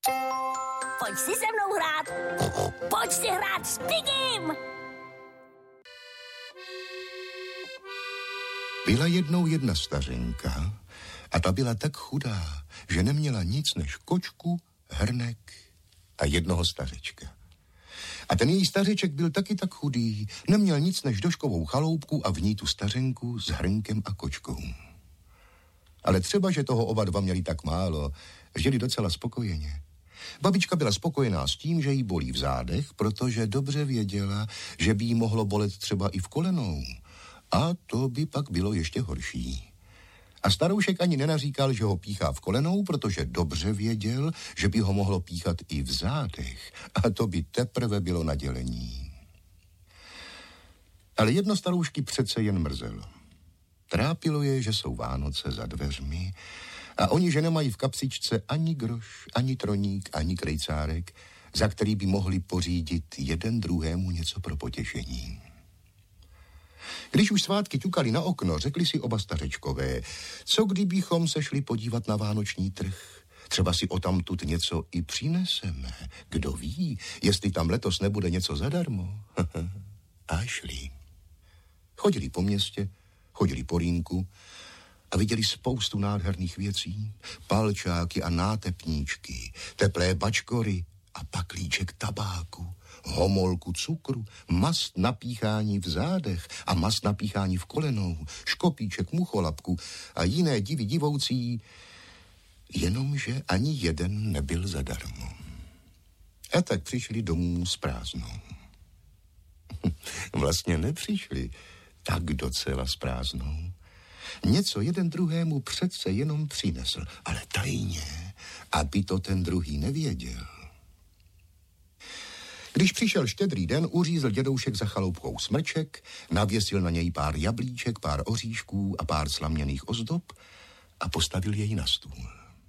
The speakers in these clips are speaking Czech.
Pojď si se mnou hrát. Pojď si hrát s Pigim. Byla jednou jedna stařenka a ta byla tak chudá, že neměla nic než kočku, hrnek a jednoho stařečka. A ten její stařeček byl taky tak chudý, neměl nic než doškovou chaloupku a v ní tu stařenku s hrnkem a kočkou. Ale třeba, že toho oba dva měli tak málo, žili docela spokojeně. Babička byla spokojená s tím, že jí bolí v zádech, protože dobře věděla, že by jí mohlo bolet třeba i v kolenou. A to by pak bylo ještě horší. A staroušek ani nenaříkal, že ho píchá v kolenou, protože dobře věděl, že by ho mohlo píchat i v zádech. A to by teprve bylo na dělení. Ale jedno staroušky přece jen mrzelo. Trápilo je, že jsou Vánoce za dveřmi a oni, že nemají v kapsičce ani groš, ani troník, ani krejcárek, za který by mohli pořídit jeden druhému něco pro potěšení. Když už svátky ťukali na okno, řekli si oba stařečkové, co kdybychom se šli podívat na vánoční trh? Třeba si odtamtud něco i přineseme. Kdo ví, jestli tam letos nebude něco zadarmo? A šli. Chodili po městě, chodili po rýnku a viděli spoustu nádherných věcí. Palčáky a nátepníčky, teplé bačkory a paklíček tabáku, homolku cukru, mast na píchání v zádech a mast na píchání v kolenou, škopíček mucholapku a jiné divy divoucí, jenomže ani jeden nebyl zadarmo. A tak přišli domů s prázdnou. Vlastně nepřišli tak docela s prázdnou. Něco jeden druhému přece jenom přinesl, ale tajně, aby to ten druhý nevěděl. Když přišel Štědrý den, uřízl dědoušek za chaloupkou smrček, navěsil na něj pár jablíček, pár oříšků a pár slaměných ozdob a postavil jej na stůl.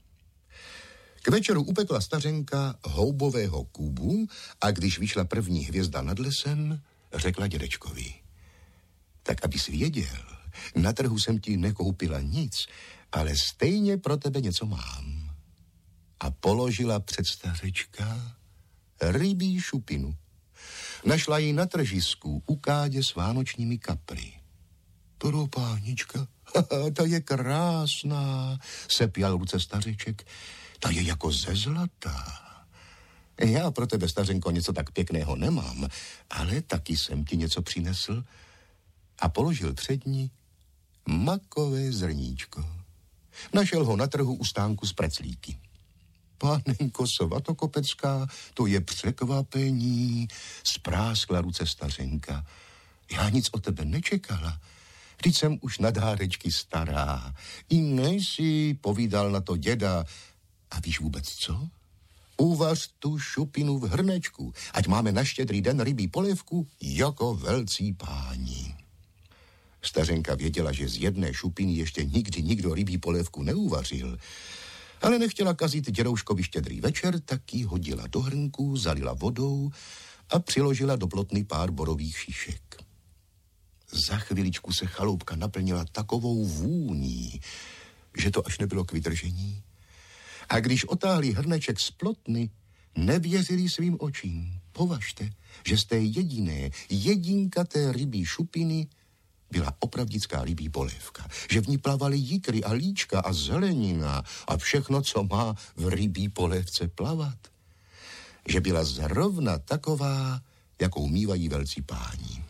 K večeru upekla stařenka houbového kůbu a když vyšla první hvězda nad lesem, řekla dědečkovi: tak abys věděl, na trhu jsem ti nekoupila nic, ale stejně pro tebe něco mám. A položila před stařečka rybí šupinu. Našla ji na tržisku u kádě s vánočními kapry. Pro pánička, ta je krásná, sepěl ruce stařeček, ta je jako ze zlata. Já pro tebe, stařenko, něco tak pěkného nemám, ale taky jsem ti něco přinesl a položil před ní makové zrníčko. Našel ho na trhu u stánku s preclíky. Pánenko Svatokopecká, to je překvapení, spráskla ruce stařenka. Já nic od tebe nečekala. Vždyť jsem už na dárečky stará. I nejsi, povídal na to děda. A víš vůbec co? Uvař tu šupinu v hrnečku, ať máme na Štědrý den rybí polévku jako velcí páni. Stařenka věděla, že z jedné šupiny ještě nikdy nikdo rybí polévku neuvařil, ale nechtěla kazit dědouškovi Štědrý večer, tak ji hodila do hrnku, zalila vodou a přiložila do plotny pár borových šišek. Za chviličku se chaloupka naplnila takovou vůní, že to až nebylo k vydržení. A když otáhli hrneček z plotny, nevěřili svým očím. Považte, že z té jedinkaté rybí šupiny byla opravdická rybí polévka, že v ní plavaly jikry a líčka a zelenina a všechno, co má v rybí polévce plavat. Že byla zrovna taková, jakou mívají velcí páni.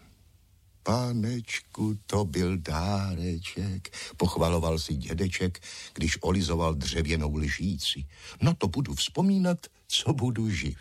Pánečku, to byl dáreček, pochvaloval si dědeček, když olizoval dřevěnou lžíci. No to budu vzpomínat, co budu živ.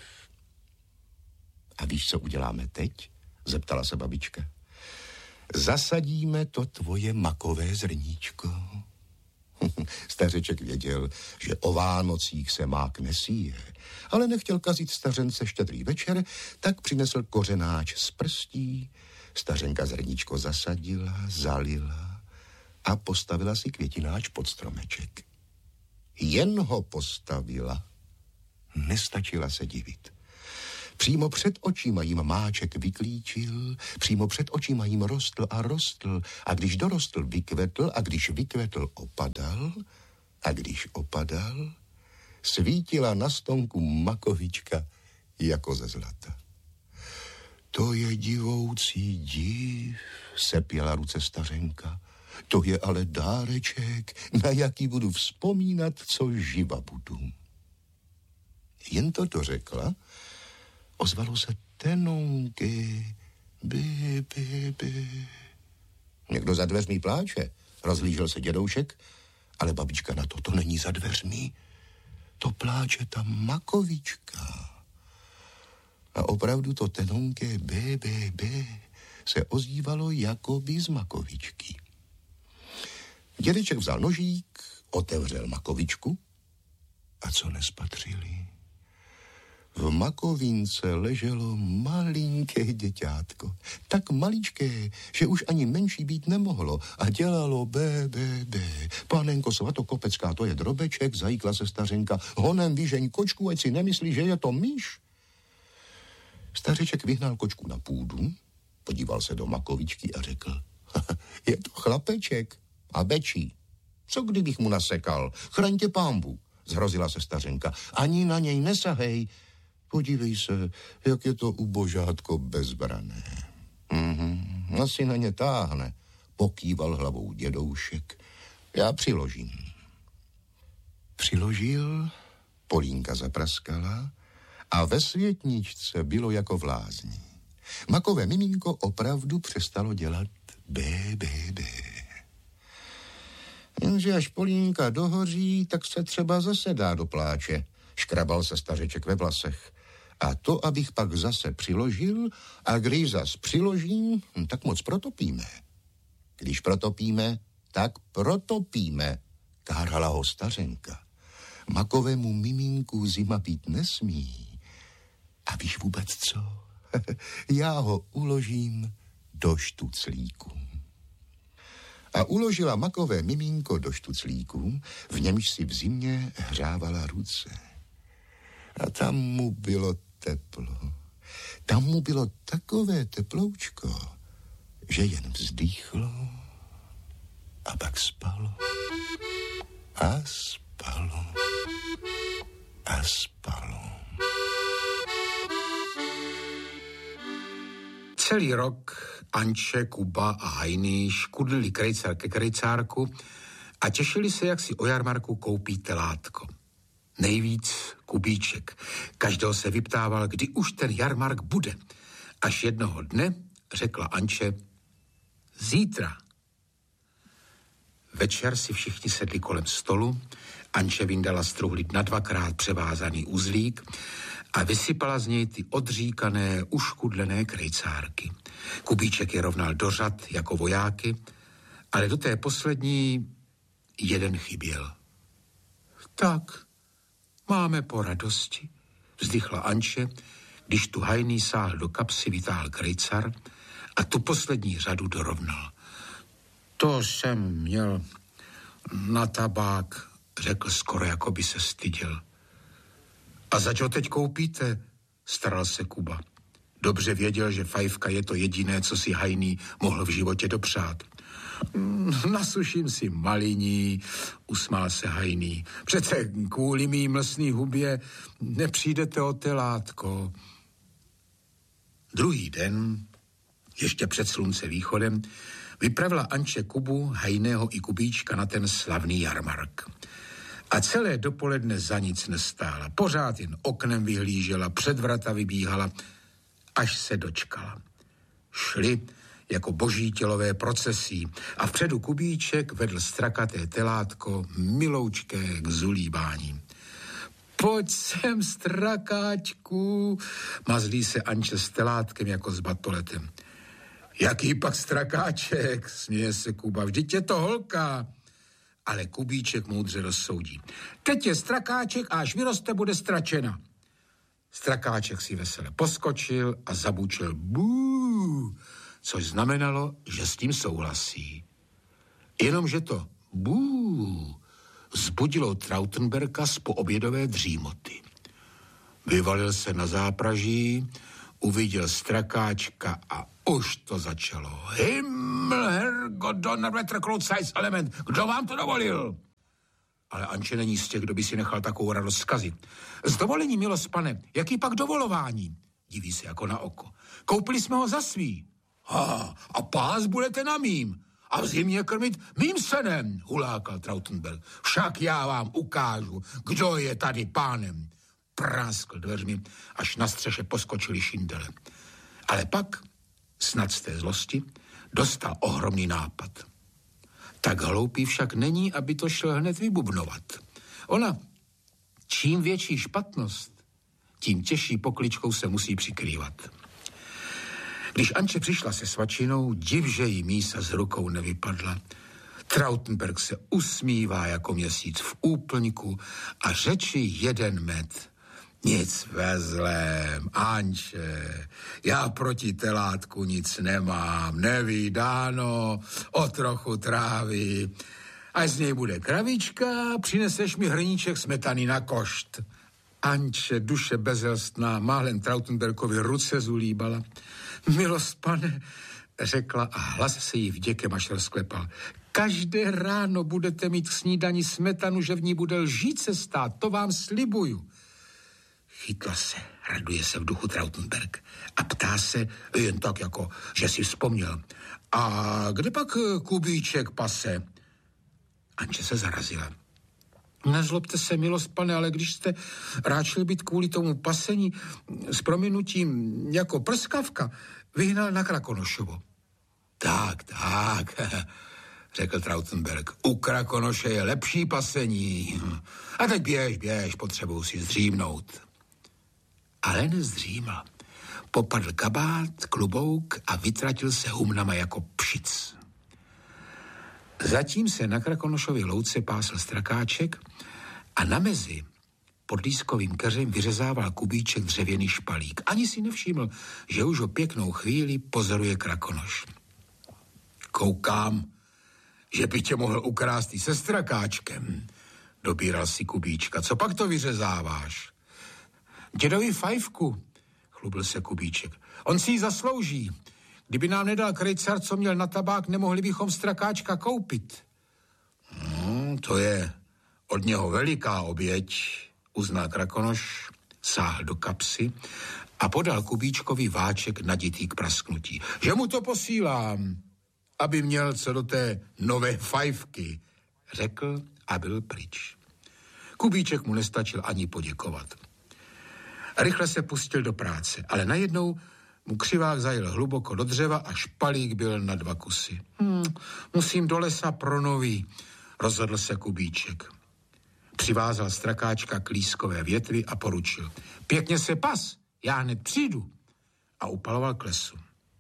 A víš, co uděláme teď? Zeptala se babička. Zasadíme to tvoje makové zrníčko. Stařeček věděl, že o Vánocích se mák nesíje, ale nechtěl kazit stařence Štědrý večer, tak přinesl kořenáč z prstí. Stařenka zrníčko zasadila, zalila a postavila si květináč pod stromeček. Jen ho postavila, nestačila se divit. Přímo před očima jim máček vyklíčil, přímo před očima jim rostl a když dorostl, vykvetl a když vykvetl, opadal a když opadal, svítila na stonku makovička jako ze zlata. To je divoucí div, sepěla ruce stařenka. To je ale dáreček, na jaký budu vzpomínat, co živa budu. Jen to dořekla, ozvalo se tenonky, by. Někdo za dveřmi pláče, rozhlížel se dědoušek, ale babička na to není za dveřmi. To pláče ta makovička. A opravdu to tenonké bé se ozývalo jakoby z makovičky. Dědeček vzal nožík, otevřel makovičku a co nespatřili? V makovínce leželo malinké děťátko. Tak maličké, že už ani menší být nemohlo a dělalo bé. Panenko Svatokopecká, to je drobeček, zajíkla se stařenka. Honem vyžeň kočku, ať si nemyslí, že je to myš. Stařeček vyhnal kočku na půdu, podíval se do makovičky a řekl, je to chlapeček a bečí. Co kdybych mu nasekal? Chraň tě pánbu, zhrozila se stařenka. Ani na něj nesahej. Podívej se, jak je to ubožátko bezbrané. Asi na ně táhne, pokýval hlavou dědoušek. Já přiložím. Přiložil, Polínka zapraskala a ve světničce bylo jako v lázni. Makové miminko opravdu přestalo dělat bé. Jenže až Polínka dohoří, tak se třeba zase dá do pláče. Škrabal se stařeček ve vlasech. A to, abych pak zase přiložil, a když zas přiložím, tak moc protopíme. Když protopíme, tak protopíme, kárala ho stařenka. Makovému miminku zima být nesmí. A víš vůbec co? Já ho uložím do štuclíku. A uložila makové miminko do štuclíku, v němž si v zimě hřávala ruce. A tam mu bylo teplo. Tam mu bylo takové teploučko, že jen vzdýchlo a pak spalo. A spalo. A spalo. Celý rok Anče, Kuba a Hajný škudlili krejcar ke krejcárku a těšili se, jak si o jarmarku koupí telátko. Nejvíc Kubíček. Každého se vyptával, kdy už ten jarmark bude. Až jednoho dne řekla Anče, zítra. Večer si všichni sedli kolem stolu, Anče vyndala z truhly na 2krát převázaný uzlík a vysypala z něj ty odříkané, uškudlené krejcárky. Kubíček je rovnal do řad jako vojáky, ale do té poslední jeden chyběl. Tak, máme po radosti, vzdychla Anče, když tu Hajný sáhl do kapsy, vytáhl krejcar a tu poslední řadu dorovnal. To jsem měl na tabák, řekl skoro, jako by se styděl. A zač ho teď koupíte? Staral se Kuba. Dobře věděl, že fajfka je to jediné, co si Hajný mohl v životě dopřát. Nasuším si maliní, usmál se Hajný. Přece kvůli mý mlsný hubě nepřijdete o telátko. Druhý den, ještě před slunce východem, vypravila Anče Kubu, Hajného i Kubíčka na ten slavný jarmark. A celé dopoledne za nic nestála. Pořád jen oknem vyhlížela, před vrata vybíhala, až se dočkala. Šli jako boží tělové procesí a vpředu Kubíček vedl strakaté telátko, miloučké k zulíbání. Pojď sem, strakáčku, mazlí se Anče s telátkem jako s batoletem. Jaký pak strakáček, směje se Kuba, vždyť je to holka. Ale Kubíček moudře rozsoudí. Teď je strakáček a až vyroste, bude stračena. Strakáček si vesele poskočil a zabučil bů, což znamenalo, že s tím souhlasí. Jenomže to bů vzbudilo Trautenberka z poobědové dřímoty. Vyvalil se na zápraží, uviděl strakáčka a už to začalo. Himmel, Herrgott, Donnerwetter, Kreuzheits, Element, kdo vám to dovolil? Ale Anče není z těch, kdo by si nechal takovou radost zkazit. S dovolením, milost pane, jaký pak dovolování? Diví se jako na oko. Koupili jsme ho za svý. A pás budete na mým. A v zimě krmit mým synem, hulákal Trautenberg. Však já vám ukážu, kdo je tady pánem. Práskl dveřmi, až na střeše poskočili šindele. Ale pak, snad z té zlosti, dostal ohromný nápad. Tak hloupý však není, aby to šel hned vybubnovat. Ona, čím větší špatnost, tím těžší pokličkou se musí přikrývat. Když Anče přišla se svačinou, div, že jí mísa z rukou nevypadla. Trautenberg se usmívá jako měsíc v úplňku a řeči jeden med. Nic ve zlém, Anče, já proti telátku nic nemám, nevídáno, o trochu trávy. Až z něj bude kravička, přineseš mi hrníček smetany na košt. Anče, duše bezelstná, málem Trautenbergovi ruce zulíbala. Milost pane, řekla a hlas se jí vděkem až rozklepal. Každé ráno budete mít k snídani smetanu, že v ní bude lžíce stát, to vám slibuju. Chytla se, raduje se v duchu Trautenberg a ptá se jen tak jako, že si vzpomněl. A kde pak Kubíček pase? Anče se zarazila. Nezlobte se, milost pane, ale když jste ráčil být kvůli tomu pasení s prominutím jako prskavka, vyhnal na Krakonošovo. Tak, řekl Trautenberg. U Krakonoše je lepší pasení. A teď běž, potřebuji si zdřímnout. Ale nezdřímal. Popadl kabát, klobouk a vytratil se humnama jako pšic. Zatím se na Krakonošově louce pásl strakáček a na mezi pod lískovým keřem vyřezával Kubíček dřevěný špalík. Ani si nevšiml, že už o pěknou chvíli pozoruje Krakonoš. Koukám, že by tě mohl ukrást i se strakáčkem, dobíral si Kubíčka. Co pak to vyřezáváš? Dědovi fajfku, chlubil se Kubíček. On si ji zaslouží. Kdyby nám nedal krejcar, co měl na tabák, nemohli bychom strakáčka koupit. To je od něho veliká oběť, uznal Krakonoš, sáhl do kapsy a podal Kubíčkovi váček naditý k prasknutí. Že mu to posílám, aby měl co do té nové fajfky, řekl a byl pryč. Kubíček mu nestačil ani poděkovat. Rychle se pustil do práce, ale najednou mu křivák zajel hluboko do dřeva a špalík byl na 2 kusy. Musím do lesa pro nový, rozhodl se Kubíček. Přivázal strakáčka k lískové větvi a poručil. Pěkně se pas, já hned přijdu. A upaloval k lesu.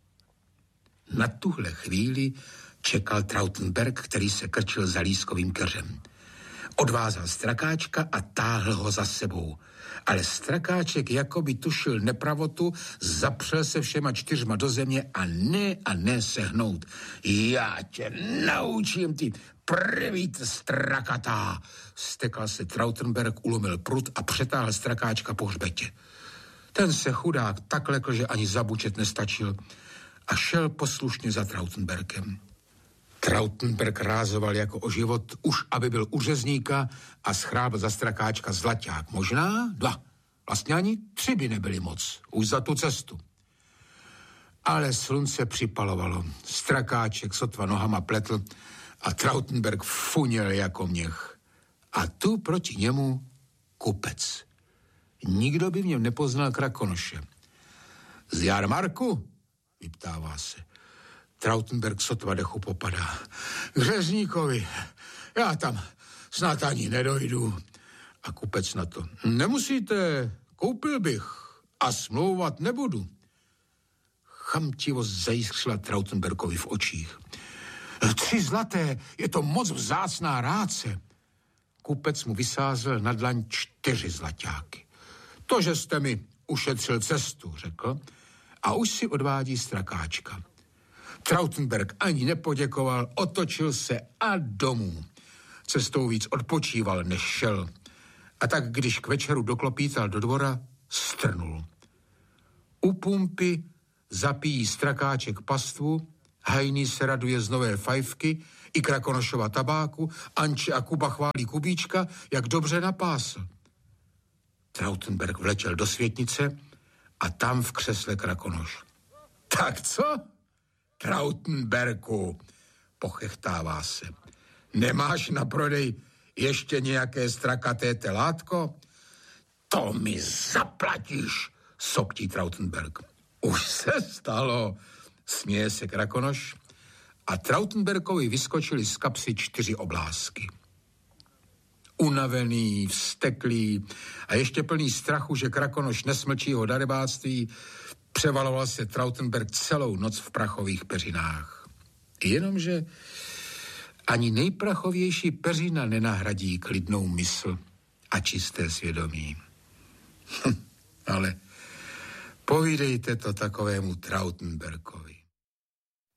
Na tuhle chvíli čekal Trautenberg, který se krčil za lískovým keřem. Odvázal strakáčka a táhl ho za sebou. Ale strakáček jakoby tušil nepravotu, zapřel se všema 4 do země a ne sehnout. Já tě naučím, ty prvít strakatá. Stekal se Trautenberg, ulomil prut a přetáhl strakáčka po hřbetě. Ten se chudák tak lekl, že ani zabučet nestačil a šel poslušně za Trautenbergem. Trautenberg rázoval jako o život, už aby byl u řezníka a schrábl za strakáčka zlaťák. Možná 2, vlastně ani 3 by nebyly moc, už za tu cestu. Ale slunce připalovalo, strakáček sotva nohama pletl a Trautenberg funěl jako měch. A tu proti němu kupec. Nikdo by v něm nepoznal Krakonoše. Z jarmarku? Vyptává se. Trautenberg sotva dechu popadá. K řezníkovi, já tam snad ani nedojdu. A kupec na to. Nemusíte, koupil bych a smlouvat nebudu. Chamtivost zajiskřila Trautenbergovi v očích. 3 zlaté, je to moc vzácná ráce. Kupec mu vysázel na dlaň 4 zlaťáky. To, že jste mi ušetřil cestu, řekl, a už si odvádí strakáčka. Trautenberg ani nepoděkoval, otočil se a domů. Cestou víc odpočíval, než šel. A tak, když k večeru doklopítal do dvora, strnul. U pumpy zapíjí strakáček pastvu, hajný se raduje z nové fajfky, I Krakonošova tabáku, Anče a Kuba chválí Kubíčka, jak dobře napásl. Trautenberg vletěl do světnice a tam v křesle Krakonoš. Tak co? Trautenberku, pochechtává se. Nemáš na prodej ještě nějaké strakaté telátko? To mi zaplatíš, soktí Trautenberg. Už se stalo, směje se Krakonoš a Trautenbergovi vyskočili z kapsy 4 oblásky. Unavený, vzteklý a ještě plný strachu, že Krakonoš nesmlčí jeho darebáctví, převaloval se Trautenberg celou noc v prachových peřinách. Jenomže ani nejprachovější peřina nenahradí klidnou mysl a čisté svědomí. Ale povídejte to takovému Trautenbergovi.